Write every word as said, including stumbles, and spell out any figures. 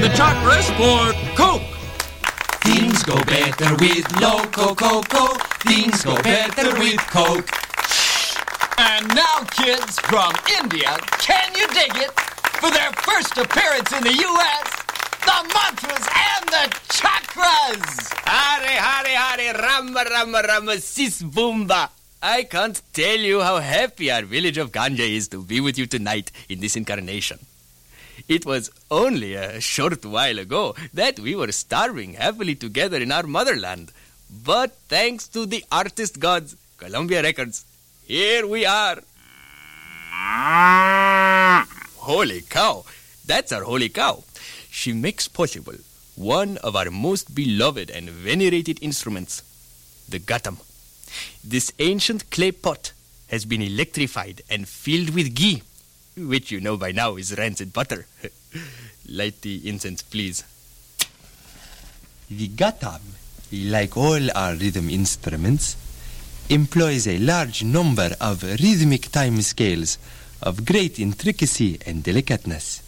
the chakras for Coke. Things go better with Loco Coco. Things go better with Coke. And now, kids from India, can you dig it? For their first appearance in the U S, the mantras and the chakras! Hare, hare, hare, rama, rama, rama, sis, boomba. I can't tell you how happy our village of Ganja is to be with you tonight in this incarnation. It was only a short while ago that we were starving happily together in our motherland. But thanks to the artist gods, Columbia Records, here we are. Holy cow, that's our holy cow. She makes possible one of our most beloved and venerated instruments, the ghatam. This ancient clay pot has been electrified and filled with ghee, which you know by now is rancid butter. Light the incense, please. The ghatam, like all our rhythm instruments, employs a large number of rhythmic time scales of great intricacy and delicateness.